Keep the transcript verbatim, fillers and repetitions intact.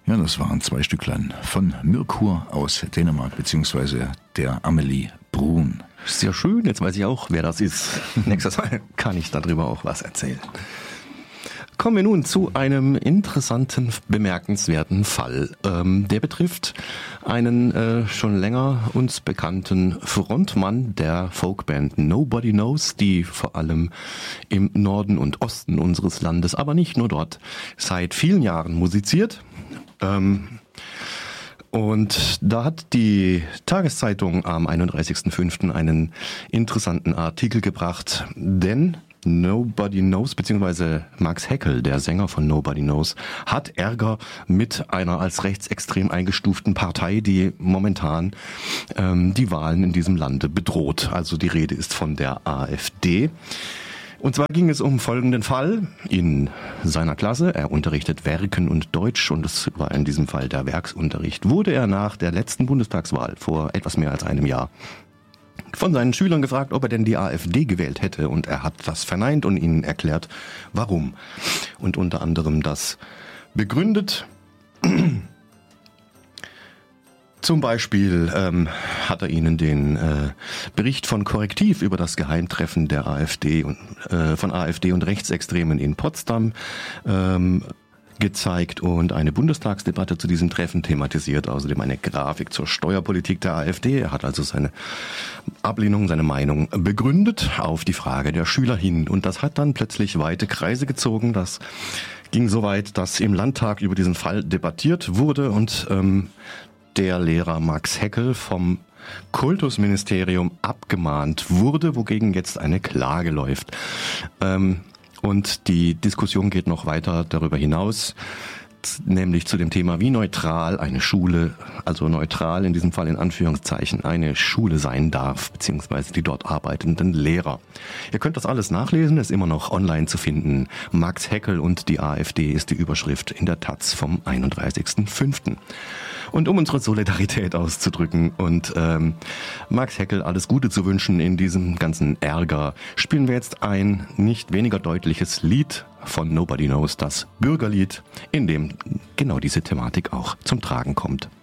Ja, das waren zwei Stücklein von Mirkur aus Dänemark, beziehungsweise der Amelie Bruun. Sehr schön, jetzt weiß ich auch, wer das ist. Nächstes Mal kann ich darüber auch was erzählen. Kommen wir nun zu einem interessanten, bemerkenswerten Fall. Ähm, der betrifft einen äh, schon länger uns bekannten Frontmann der Folkband Nobody Knows, die vor allem im Norden und Osten unseres Landes, aber nicht nur dort, seit vielen Jahren musiziert. Ähm, Und da hat die Tageszeitung am einunddreißigsten fünften einen interessanten Artikel gebracht, denn Nobody Knows, beziehungsweise Max Heckel, der Sänger von Nobody Knows, hat Ärger mit einer als rechtsextrem eingestuften Partei, die momentan ähm, die Wahlen in diesem Lande bedroht. Also die Rede ist von der AfD. Und zwar ging es um folgenden Fall in seiner Klasse. Er unterrichtet Werken und Deutsch und das war in diesem Fall der Werksunterricht. Wurde er nach der letzten Bundestagswahl vor etwas mehr als einem Jahr von seinen Schülern gefragt, ob er denn die AfD gewählt hätte, und er hat das verneint und ihnen erklärt, warum. Und unter anderem das begründet. Zum Beispiel ähm, hat er ihnen den äh, Bericht von Korrektiv über das Geheimtreffen der AfD und äh, von AfD und Rechtsextremen in Potsdam ähm, gezeigt und eine Bundestagsdebatte zu diesem Treffen thematisiert, außerdem eine Grafik zur Steuerpolitik der AfD. Er hat also seine Ablehnung, seine Meinung begründet auf die Frage der Schüler hin, und das hat dann plötzlich weite Kreise gezogen. Das ging so weit, dass im Landtag über diesen Fall debattiert wurde und ähm, der Lehrer Max Heckel vom Kultusministerium abgemahnt wurde, wogegen jetzt eine Klage läuft. Ähm, Und die Diskussion geht noch weiter darüber hinaus, nämlich zu dem Thema, wie neutral eine Schule, also neutral in diesem Fall in Anführungszeichen, eine Schule sein darf, beziehungsweise die dort arbeitenden Lehrer. Ihr könnt das alles nachlesen, ist immer noch online zu finden. Max Heckel und die AfD ist die Überschrift in der Taz vom einunddreißigsten fünften Und um unsere Solidarität auszudrücken und ähm, Max Heckel alles Gute zu wünschen in diesem ganzen Ärger, spielen wir jetzt ein nicht weniger deutliches Lied von Nobody Knows, das Bürgerlied, in dem genau diese Thematik auch zum Tragen kommt.